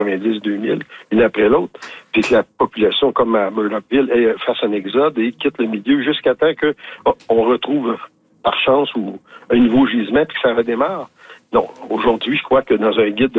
90-2000, une après l'autre, puis que la population, comme à Murdochville, fasse un exode et quitte le milieu jusqu'à temps qu'on retrouve, par chance, ou un nouveau gisement, puis que ça redémarre. Non, aujourd'hui, je crois que dans un guide de